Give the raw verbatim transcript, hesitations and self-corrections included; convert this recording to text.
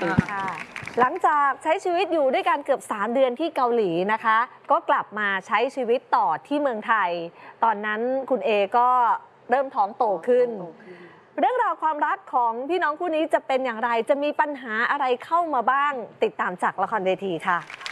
ค่ะหลังจากใช้ชีวิตอยู่ด้วยกันเกือบสามเดือนที่เกาหลีนะคะก็กลับมาใช้ชีวิตต่อที่เมืองไทยตอนนั้นคุณเอก็เริ่มท้องโตขึ้นเรื่องราวความรักของพี่น้องคู่นี้จะเป็นอย่างไรจะมีปัญหาอะไรเข้ามาบ้างติดตามจากละครเวทีค่ะ